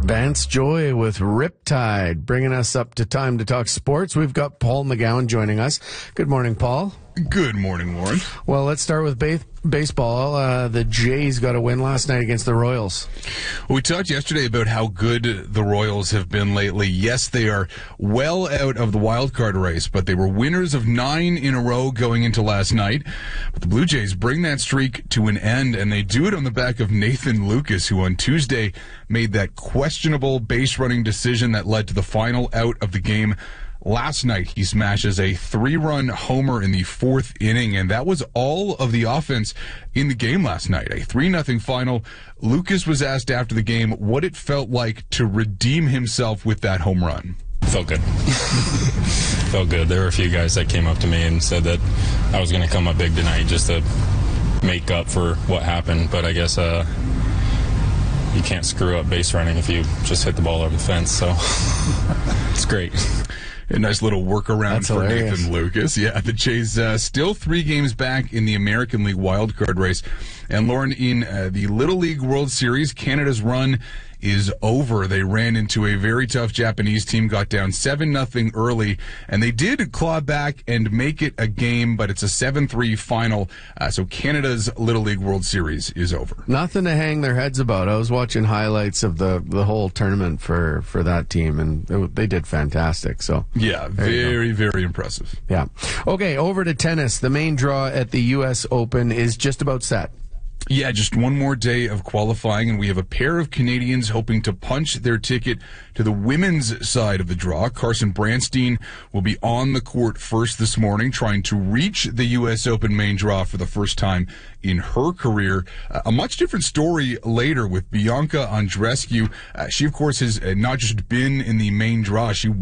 Vance Joy with Riptide, bringing us up to time to talk sports. We've got Paul McGowan joining us. Good morning, Paul. Good morning, Warren. Well, let's start with baseball. The Jays got a win last night against the Royals. We talked yesterday about how good the Royals have been lately. Yes, they are well out of the wild card race, but they were winners of 9 in a row going into last night. But the Blue Jays bring that streak to an end, and they do it on the back of Nathan Lucas, who on Tuesday made that questionable base running decision that led to the final out of the game. Last night, he smashes a 3-run homer in the 4th inning, and that was all of the offense in the game last night. A 3-0 final. Lucas was asked after the game what it felt like to redeem himself with that home run. Felt good. Felt good. There were a few guys that came up to me and said that I was going to come up big tonight just to make up for what happened, but I guess you can't screw up base running if you just hit the ball over the fence, so it's great. A nice little workaround for hilarious. Nathan Lucas. Yeah, the Jays still 3 games back in the American League wildcard race. And Lauren, in the Little League World Series, Canada's run is over. They ran into a very tough Japanese team, got down 7-0 early, and they did claw back and make it a game, but it's a 7-3 final. So Canada's Little League World Series is over. Nothing to hang their heads about. I was watching highlights of the whole tournament for that team, and they did fantastic. So Yeah, very, very impressive. yeah. Okay, over to tennis. The main draw at the U.S. Open is just about set. Yeah, just one more day of qualifying, and we have a pair of Canadians hoping to punch their ticket to the women's side of the draw. Carson Branstein will be on the court first this morning, trying to reach the U.S. Open main draw for the first time in her career. A much different story later with Bianca Andreescu. She, of course, has not just been in the main draw. She